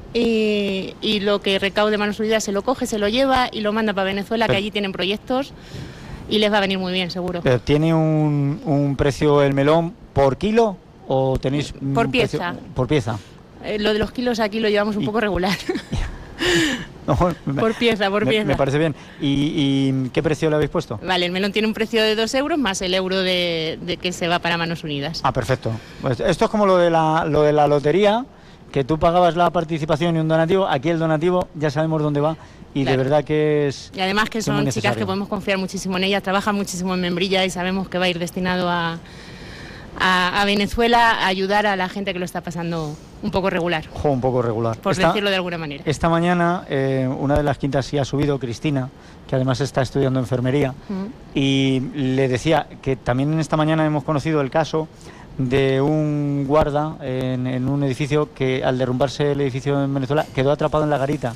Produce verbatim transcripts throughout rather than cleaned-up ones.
y, y lo que recaude Manos Unidas se lo coge, se lo lleva y lo manda para Venezuela, Pero, que allí tienen proyectos y les va a venir muy bien, seguro. Pero ¿tiene un, un precio el melón por kilo o tenéis por pieza? Precio, por pieza. Eh, lo de los kilos aquí lo llevamos un y, poco regular. No, por pieza, por me, pieza. Me parece bien. ¿Y, ¿Y qué precio le habéis puesto? Vale, el melón tiene un precio de dos euros más el euro de, de que se va para Manos Unidas. Ah, perfecto. Pues esto es como lo de la, lo de la lotería, que tú pagabas la participación y un donativo. Aquí el donativo ya sabemos dónde va y claro, de verdad que es... Y además que son chicas que podemos confiar muchísimo en ellas, trabajan muchísimo en Membrilla y sabemos que va a ir destinado a... A, a Venezuela a ayudar a la gente que lo está pasando un poco regular. Jo, un poco regular. Por esta, decirlo de alguna manera. Esta mañana eh, una de las quintas sí ha subido, Cristina, que además está estudiando enfermería, uh-huh. y le decía que también en esta mañana hemos conocido el caso de un guarda en, en un edificio que al derrumbarse el edificio en Venezuela quedó atrapado en la garita,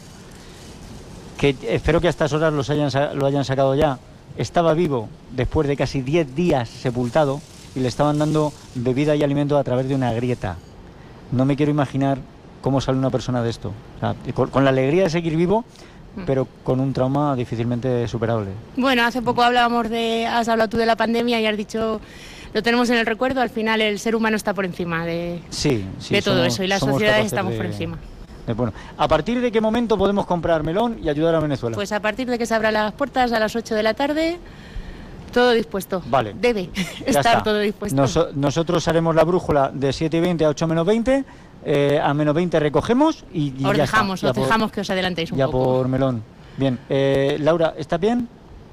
que espero que a estas horas los hayan, lo hayan sacado ya. Estaba vivo después de casi diez días sepultado y le estaban dando bebida y alimento a través de una grieta. No me quiero imaginar cómo sale una persona de esto. O sea, con, con la alegría de seguir vivo, pero con un trauma difícilmente superable. Bueno, hace poco hablábamos de, has hablado tú de la pandemia y has dicho, lo tenemos en el recuerdo, al final el ser humano está por encima de, sí, sí, de todo somos, eso y las sociedades estamos de, por encima. De, bueno, ¿a partir de qué momento podemos comprar melón y ayudar a Venezuela? Pues a partir de que se abran las puertas a las ocho de la tarde... Todo dispuesto. Vale. Debe estar está. todo dispuesto. Nos, nosotros haremos la brújula de siete y veinte a ocho menos veinte. Eh, a menos veinte recogemos y, y os ya dejamos, está. os Ya dejamos por, que os adelantéis un ya poco. Ya por melón. Bien. Eh, Laura, ¿estás bien?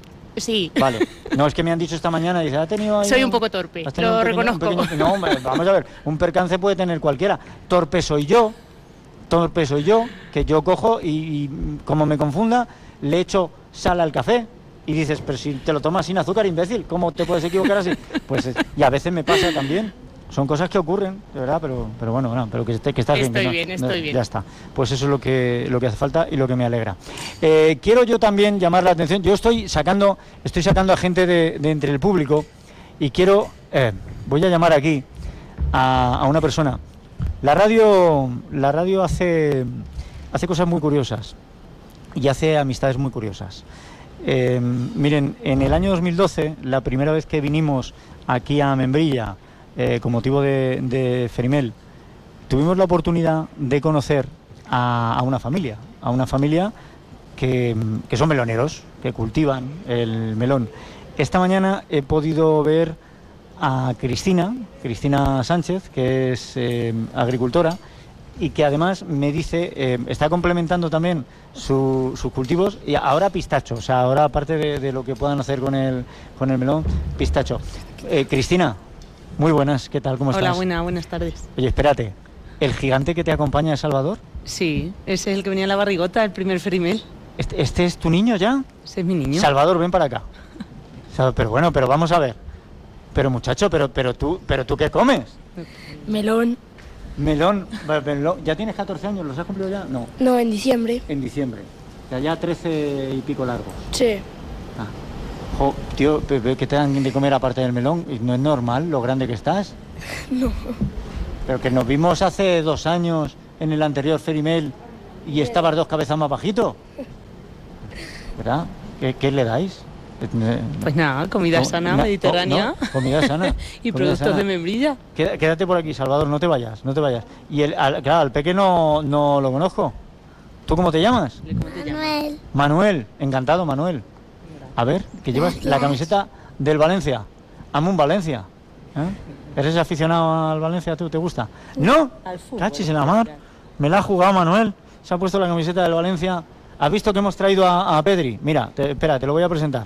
Sí. Vale. No, es que me han dicho esta mañana, dice, ha tenido... Soy un poco torpe, lo pequeño, reconozco. Pequeño, no, hombre, vamos a ver, un percance puede tener cualquiera. Torpe soy yo, torpe soy yo, que yo cojo y, y como me confunda, le echo sal al café. Y dices, pero si te lo tomas sin azúcar, imbécil, ¿cómo te puedes equivocar así? Pues, y a veces me pasa también. Son cosas que ocurren, de verdad, pero, pero bueno, no, pero que, esté, que estás estoy bien. bien, no, estoy no, bien. Ya está. Pues eso es lo que, lo que hace falta y lo que me alegra. Eh, quiero yo también llamar la atención. Yo estoy sacando, estoy sacando a gente de, de entre el público y quiero, eh, voy a llamar aquí a, a una persona. La radio, la radio hace, hace cosas muy curiosas y hace amistades muy curiosas. Eh, miren, en el año dos mil doce, la primera vez que vinimos aquí a Membrilla eh, con motivo de, de Ferimel, tuvimos la oportunidad de conocer a, a una familia, a una familia que, que son meloneros, que cultivan el melón. Esta mañana he podido ver a Cristina, Cristina Sánchez, que es eh, agricultora, y que además me dice, eh, está complementando también su, sus cultivos y ahora pistacho, o sea, ahora aparte de, de lo que puedan hacer con el, con el melón, pistacho. Eh, Cristina, muy buenas, ¿qué tal? ¿Cómo estás? Hola, buena, buenas tardes. Oye, espérate, ¿el gigante que te acompaña es Salvador? Sí, ese es el que venía en la barrigota, el primer Ferimel. ¿Este, este es tu niño ya? Ese es mi niño. Salvador, ven para acá. Pero bueno, pero vamos a ver. Pero muchacho, pero, pero, tú, pero tú ¿qué comes? Melón. Melón, melón, ¿ya tienes catorce años? ¿Los has cumplido ya? No. No, en diciembre. En diciembre. O sea, ya trece y pico largos. Sí. Ah. Jo, tío, ¿qué te dan de comer aparte del melón? ¿No es normal lo grande que estás? No. Pero que nos vimos hace dos años en el anterior Ferimel y estabas dos cabezas más bajito. ¿Verdad? ¿Qué, qué le dais? Pues nada, comida no, sana, no, mediterránea. No, comida sana. Y comida productos sana. de Membrilla. Quédate por aquí, Salvador, no te vayas, no te vayas. Y el, al, claro, al peque no, no lo conozco. ¿Tú cómo te llamas? ¿Cómo te llamas? Manuel. Manuel, encantado, Manuel. A ver, que llevas Gracias. la camiseta del Valencia. Amo un Valencia. ¿Eh? ¿Eres aficionado al Valencia tú? ¿Te gusta? ¿No? Al fútbol. Cachis en la mar. Me la ha jugado Manuel. Se ha puesto la camiseta del Valencia. ¿Has visto que hemos traído a, a Pedri? Mira, te, espera, te lo voy a presentar.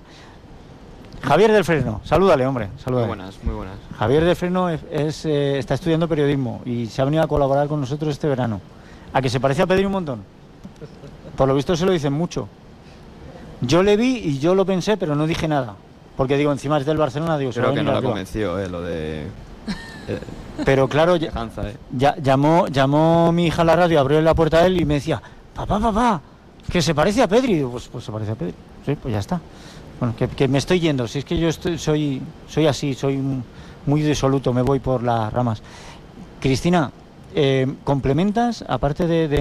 Javier del Fresno, salúdale, hombre. Salúdale. Muy buenas, muy buenas. Javier del Fresno es, es, eh, está estudiando periodismo y se ha venido a colaborar con nosotros este verano. ¿A que se parece a Pedri un montón? Por lo visto se lo dicen mucho. Yo le vi y yo lo pensé, pero no dije nada. Porque digo, encima es del Barcelona, digo... Creo que no lo convenció, eh, lo de... Eh, pero claro, ya, Hanza, eh. ya, llamó, llamó mi hija a la radio, abrió la puerta a él y me decía, papá, papá, que se parece a Pedri. Y digo, pues, pues se parece a Pedri. Sí, pues ya está. Bueno, que, que me estoy yendo. Si es que yo estoy, soy, soy así, soy muy disoluto, me voy por las ramas. Cristina, eh, ¿complementas, aparte de... de